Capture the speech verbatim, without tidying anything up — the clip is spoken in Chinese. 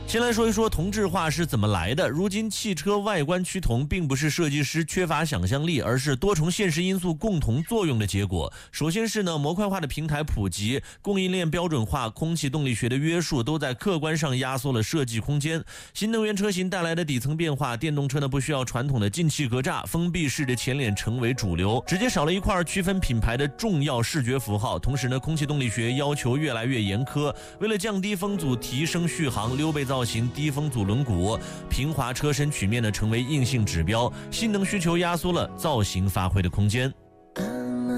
先来说一说同质化是怎么来的。如今汽车外观趋同并不是设计师缺乏想象力，而是多重现实因素共同作用的结果。首先是呢模块化的平台普及，供应链标准化，空气动力学的约束都在客观上压缩了设计空间。新能源车型带来的底层变化，电动车呢不需要传统的进气格栅，封闭式的前脸成为主流，直接少了一块区分品牌的重要视觉符号。同时呢空气动力学要求越来越严苛，为了降低风阻提升续航，溜背造型、低风阻轮毂、平滑车身曲面呢成为硬性指标，性能需求压缩了造型发挥的空间。